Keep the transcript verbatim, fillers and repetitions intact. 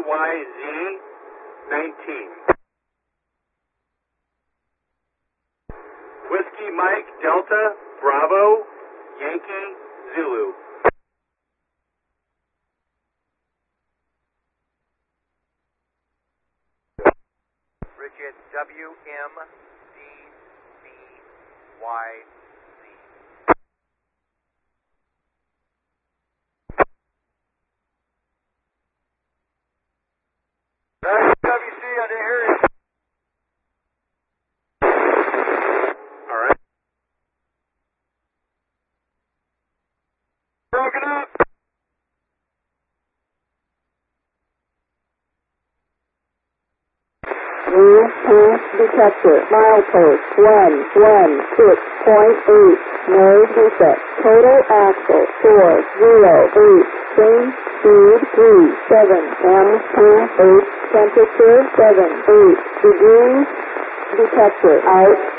Y Z nineteen. Whiskey Mike Delta Bravo Yankee Zulu. Bridget W M D C Y Z. W C, I didn't hear you. All right. Broken up. New pass detector, milepost one one six point eight, no defect, total axle four zero eight, change speed three seven, M two eight, temperature seven eight degrees, detector out.